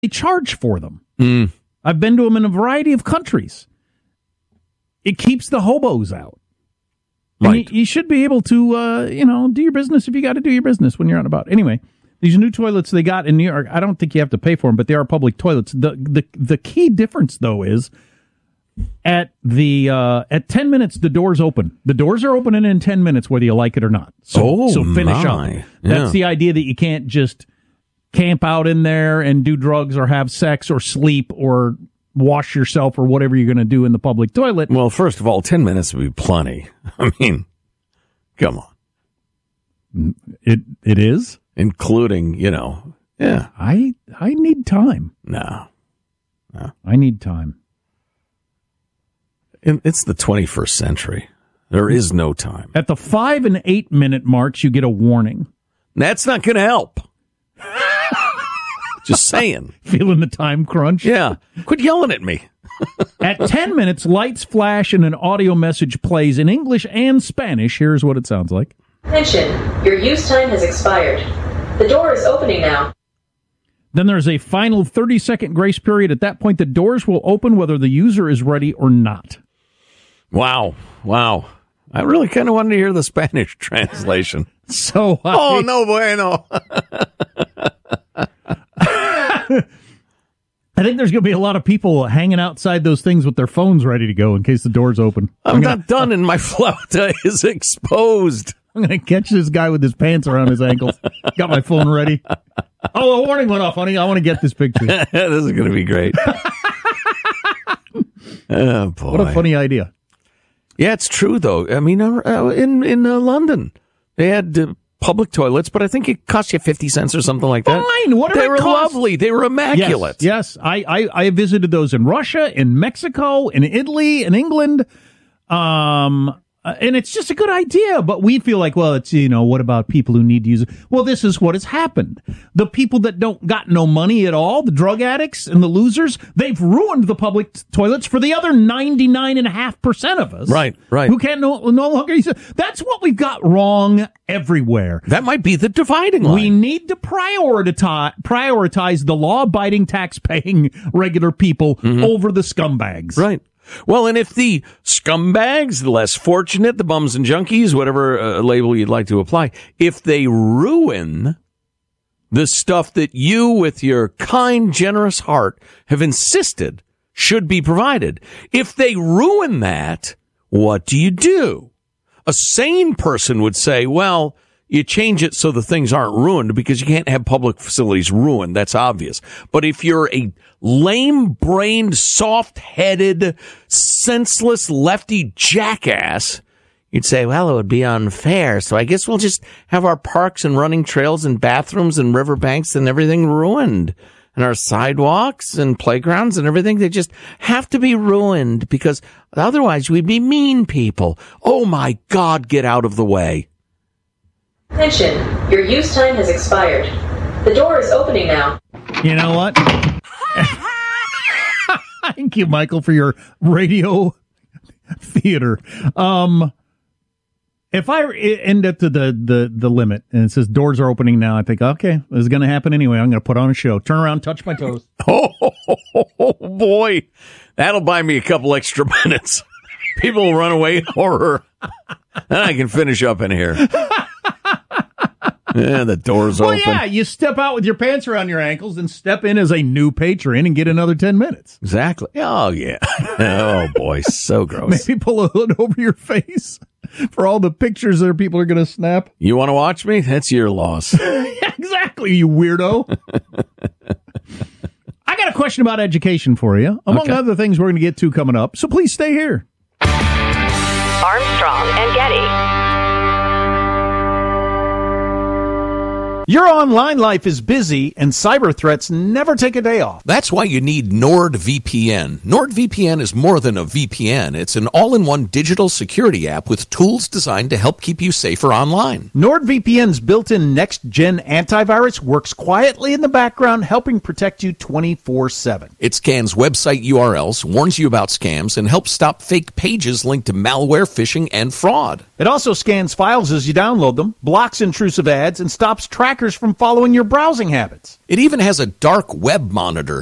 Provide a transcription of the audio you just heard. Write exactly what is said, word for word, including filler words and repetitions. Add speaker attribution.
Speaker 1: they charge for them.
Speaker 2: Mm.
Speaker 1: I've been to them in a variety of countries. It keeps the hobos out.
Speaker 2: Right.
Speaker 1: You, you should be able to, uh, you know, do your business if you got to do your business when you're out and about. Anyway, these new toilets they got in New York, I don't think you have to pay for them, but they are public toilets. The the the key difference, though, is at the uh, at ten minutes, the doors open. The doors are opening in ten minutes, whether you like it or not. So,
Speaker 2: oh,
Speaker 1: so finish
Speaker 2: my.
Speaker 1: up.
Speaker 2: Yeah.
Speaker 1: That's the idea that you can't just camp out in there and do drugs or have sex or sleep or wash yourself or whatever you're going to do in the public toilet.
Speaker 2: Well, first of all, ten minutes would be plenty. I mean, come on.
Speaker 1: It it is,
Speaker 2: including, you know, yeah.
Speaker 1: I I need time.
Speaker 2: No, no.
Speaker 1: I need time.
Speaker 2: It's the twenty-first century. There is no time.
Speaker 1: At the five and eight minute marks, you get a warning.
Speaker 2: That's not going to help. Just saying.
Speaker 1: Feeling the time crunch?
Speaker 2: Yeah. Quit yelling at me.
Speaker 1: At ten minutes, lights flash and an audio message plays in English and Spanish. Here's what it sounds like.
Speaker 3: Attention, your use time has expired. The door is opening now.
Speaker 1: Then there's a final thirty second grace period. At that point, the doors will open whether the user is ready or not.
Speaker 2: Wow. Wow. I really kind of wanted to hear the Spanish translation.
Speaker 1: So, I,
Speaker 2: oh, no bueno.
Speaker 1: I think there's going to be a lot of people hanging outside those things with their phones ready to go in case the door's open.
Speaker 2: I'm,
Speaker 1: I'm
Speaker 2: not
Speaker 1: gonna,
Speaker 2: done and my flauta is exposed.
Speaker 1: I'm going to catch this guy with his pants around his ankles. Got my phone ready. Oh, a warning went off, honey. I want to get this picture.
Speaker 2: This is going to be great. Oh, boy.
Speaker 1: What a funny idea.
Speaker 2: Yeah, it's true, though. I mean, uh, in, in uh, London, they had uh, public toilets, but I think it cost you fifty cents or something like that.
Speaker 1: Fine. What
Speaker 2: They
Speaker 1: it
Speaker 2: were
Speaker 1: cost?
Speaker 2: lovely. They were immaculate.
Speaker 1: Yes, yes. I, I, I visited those in Russia, in Mexico, in Italy, in England. Um, uh, and it's just a good idea, but we feel like, well, it's, you know, what about people who need to use it? Well, this is what has happened. The people that don't got no money at all, the drug addicts and the losers, they've ruined the public t- toilets for the other ninety-nine point five percent of us.
Speaker 2: Right, right.
Speaker 1: Who can't no, no longer use it. That's what we've got wrong everywhere.
Speaker 2: That might be the dividing line.
Speaker 1: We need to prioritize prioritize the law-abiding, tax-paying regular people mm-hmm. over the scumbags.
Speaker 2: Right. Well, and if the scumbags, the less fortunate, the bums and junkies, whatever uh, label you'd like to apply, if they ruin the stuff that you, with your kind, generous heart, have insisted should be provided, if they ruin that, what do you do? A sane person would say, well, you change it so the things aren't ruined because you can't have public facilities ruined. That's obvious. But if you're a lame-brained, soft-headed, senseless lefty jackass, you'd say, well, it would be unfair. So I guess we'll just have our parks and running trails and bathrooms and riverbanks and everything ruined. And our sidewalks and playgrounds and everything, they just have to be ruined because otherwise we'd be mean people. Oh, my God, get out of the way.
Speaker 3: Attention, your use time has expired. The door is opening now.
Speaker 1: You know what? Thank you, Michael, for your radio theater. Um, if I end up to the, the, the limit and it says doors are opening now, I think, okay, this is going to happen anyway. I'm going to put on a show. Turn around, touch my toes.
Speaker 2: Oh, boy. That'll buy me a couple extra minutes. People will run away in horror. Then I can finish up in here. Yeah, the door's
Speaker 1: well,
Speaker 2: open.
Speaker 1: Well, yeah, you step out with your pants around your ankles and step in as a new patron and get another ten minutes.
Speaker 2: Exactly. Oh, yeah. Oh, boy, so gross.
Speaker 1: Maybe pull a hood over your face for all the pictures that people are going to snap.
Speaker 2: You want to watch me? That's your loss.
Speaker 1: Exactly, you weirdo. I got a question about education for you, among
Speaker 2: okay.
Speaker 1: other things we're going to get to coming up, so please stay here.
Speaker 4: Armstrong and Getty.
Speaker 1: Your online life is busy, and cyber threats never take a day off.
Speaker 5: That's why you need NordVPN. NordVPN is more than a V P N. It's an all-in-one digital security app with tools designed to help keep you safer online.
Speaker 1: NordVPN's built-in next-gen antivirus works quietly in the background, helping protect you twenty-four seven.
Speaker 5: It scans website U R Ls, warns you about scams, and helps stop fake pages linked to malware, phishing, and fraud.
Speaker 1: It also scans files as you download them, blocks intrusive ads, and stops trackers hackers from following your browsing habits.
Speaker 5: It even has a dark web monitor